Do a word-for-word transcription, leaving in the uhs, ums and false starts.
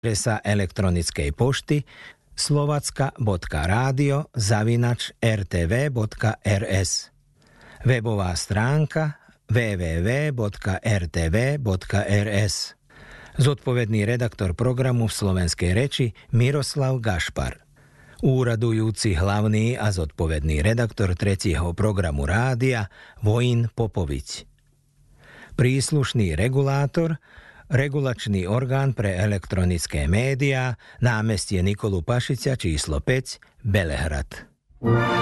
Adresa elektronickej pošty slovacka.rádio zavináč er té vé bodka er es. Webová stránka w w w bodka er té vé bodka er es. Zodpovedný redaktor programu v slovenskej reči Miroslav Gašpar. Úradujúci hlavný a zodpovedný redaktor tretieho programu rádia Vojin Popoviť. Príslušný regulátor Regulačný orgán pre elektronické médiá, námestie Nikolu Pašica číslo päť, Belehrad.